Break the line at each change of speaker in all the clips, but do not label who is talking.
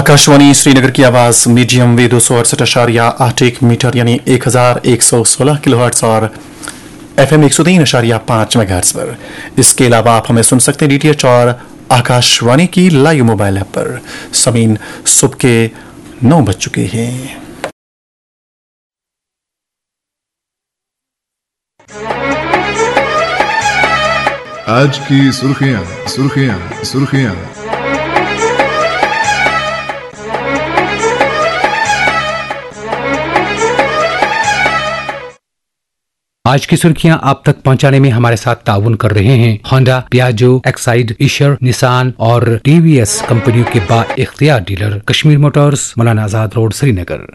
आकाशवाणी श्रीनगर की आवाज मीडियम वे 268.81 मीटर यानी 1116 किलोहर्ट्ज और FM 103.5 मेगाहर्ट्ज पर। इसके अलावा आप हमें सुन सकते हैं DTH और आकाशवाणी की लाइव मोबाइल ऐप पर। समीन सुबह के 9 बज चुके हैं।
आज की सुर्खियां सुर्खियां सुर्खियां।
आज की सुर्खियां आप तक पहुंचाने में हमारे साथ ताउन कर रहे हैं Honda, Piaggio, Exide, Ishar, Nissan और TVS कंपनियों के बाइख्तियार dealer Kashmir Motors, Maulana Azad road, Srinagar.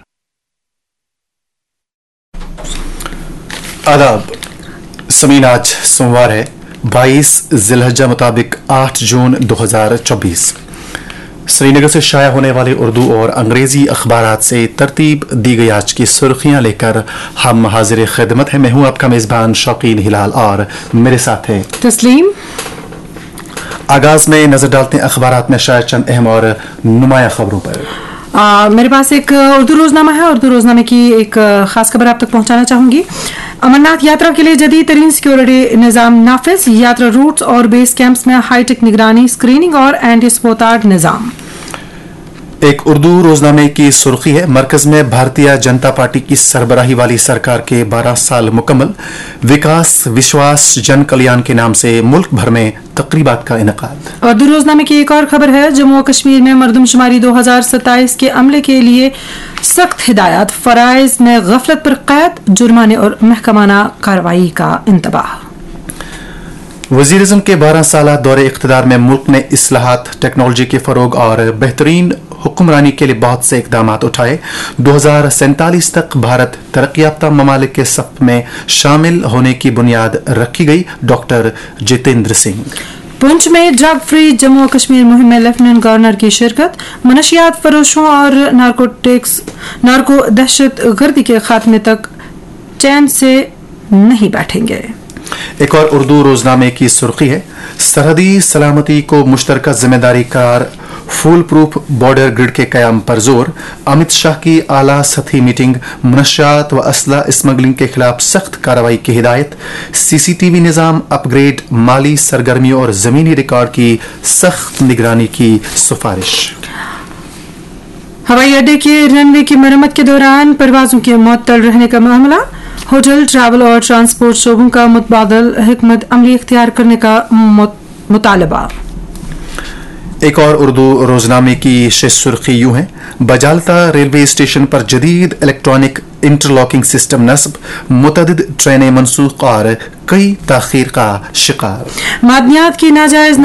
आदाब। समीन आज सोमवार है 22 जिलहज्जा मुताबिक 8 जून 2024। श्रीनगर से शाया होने वाले उर्दू और अंग्रेजी अखबारात से तरतीब दी गई आज की सुर्खियां लेकर हम हाजिर खिदमत हैं। मैं हूं आपका मेजबान शौकीन हिलाल और मेरे साथ है
तस्लीम।
आगाज में नजर डालते हैं अखबारात में शायद चंद अहम और नुमाया खबरों पर।
मेरे पास एक उर्दू रोजनामा है। उर्दू रोजनामे की एक खास खबर आप तक पहुंचाना चाहूंगी। अमरनाथ यात्रा के लिए जदीद तरीन सिक्योरिटी निजाम नाफिज। यात्रा रूट्स और बेस कैंप्स में हाईटेक निगरानी, स्क्रीनिंग और एंटी स्पोतार्ड निजाम।
एक उर्दू रोजनामे की सुर्खी है मरकज में भारतीय जनता पार्टी की सरबराही वाली सरकार के 12 साल मुकम्मल। विकास विश्वास जन कल्याण के नाम से मुल्क भर में तकरीबात का इनेकाद।
उर्दू रोजनामे की एक और खबर है जम्मू कश्मीर में मरदमशुमारी 2027 के अमले के लिए सख्त हिदायत। फराइज में गफलत पर कैद, जुर्माने और महकमाना कार्रवाई का इंतबाह।
वजीरिज्म के 12 साल दौरे इख्तिदार में मुल्क ने इस्लाहात, टेक्नोलॉजी के फरोग और बेहतरीन हुक्मरानी के लिए बहुत से इकदाम उठाए। 2047 तक भारत तरक्याफ्ता ममालिक के सफ में शामिल होने की बुनियाद रखी गई। डॉक्टर जितेंद्र सिंह।
पुंछ में ड्रग फ्री जम्मू कश्मीर मुहिम में लेफ्टिनेंट गवर्नर की शिरकत। मनशियात फरोशों और नार्को दहशत गर्दी के खात्मे तक चैन से नहीं बैठेंगे।
एक और उर्दू रोजनामे की सुर्खी है सरहदी सलामती को मुश्तरका जिम्मेदारी करार, फुल प्रूफ बॉर्डर ग्रिड के कयाम पर जोर। अमित शाह की आला सतही मीटिंग। मनशियात व असला स्मगलिंग के खिलाफ सख्त कार्रवाई की हिदायत। CCTV निजाम अपग्रेड, माली सरगर्मियों और जमीनी रिकॉर्ड की सख्त निगरानी की सिफारिश।
हवाई अड्डे के रनवे की मरम्मत के दौरान परवाजों के मुअत्तल रहने का मामला। होटल, ट्रैवल और ट्रांसपोर्ट शोबों का मुतबादल हिकमत अमली इख्तियार करने का मुतालबा।
एक और उर्दू रोजनामे की सुर्खी यूं है बजालता रेलवे स्टेशन पर जदीद इलेक्ट्रॉनिक इंटरलॉकिंग सिस्टम नस्ब। मुतअद्दिद ट्रेनें मनसूख और कई ताखीर का शिकार।
मादनियात की नाजायज